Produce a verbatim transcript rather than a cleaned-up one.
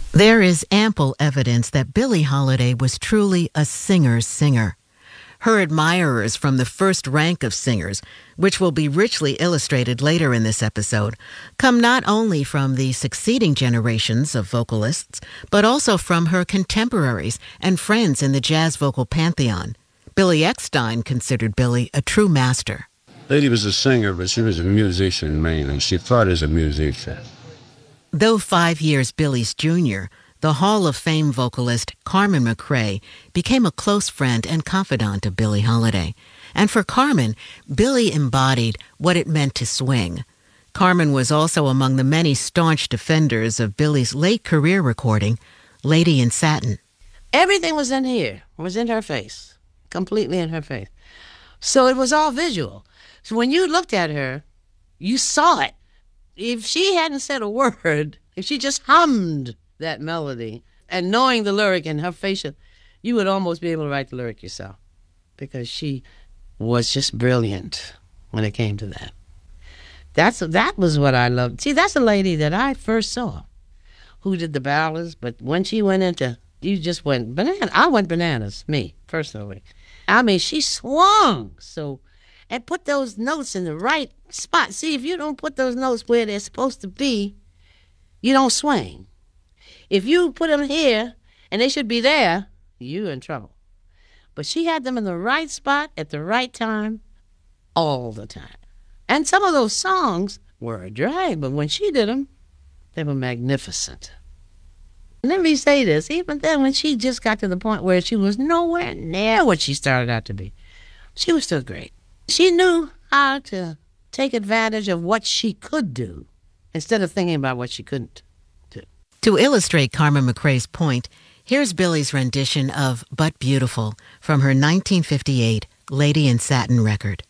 There is ample evidence that Billie Holiday was truly a singer's singer. Her admirers from the first rank of singers, which will be richly illustrated later in this episode, come not only from the succeeding generations of vocalists, but also from her contemporaries and friends in the jazz vocal pantheon. Billy Eckstine considered Billie a true master. Lady was a singer, but she was a musician mainly. She thought as a musician. Though five years Billie's junior, the Hall of Fame vocalist Carmen McRae became a close friend and confidant of Billie Holiday. And for Carmen, Billie embodied what it meant to swing. Carmen was also among the many staunch defenders of Billie's late career recording, Lady in Satin. Everything was in here, was in her face, completely in her face. So it was all visual. So when you looked at her, you saw it. If she hadn't said a word, if she just hummed that melody, and knowing the lyric and her facial, you would almost be able to write the lyric yourself, because she was just brilliant when it came to that. That's that was what I loved. See, that's a lady that I first saw who did the ballads, but when she went into, you just went banana. I went bananas, me, personally. I mean, she swung so, and put those notes in the right spot. See, if you don't put those notes where they're supposed to be, you don't swing. If you put them here and they should be there, you're in trouble. But she had them in the right spot at the right time all the time. And some of those songs were a drag, but when she did them, they were magnificent. And let me say this, even then when she just got to the point where she was nowhere near what she started out to be, she was still great. She knew how to take advantage of what she could do instead of thinking about what she couldn't do. To illustrate Carmen McRae's point, here's Billie's rendition of But Beautiful from her nineteen fifty-eight Lady in Satin record.